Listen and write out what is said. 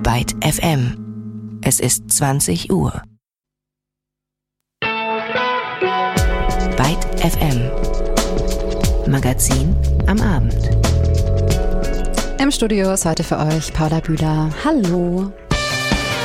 Byte FM. Es ist 20 Uhr. Byte FM. Magazin am Abend. Im Studio ist heute für euch Paula Bühler. Hallo.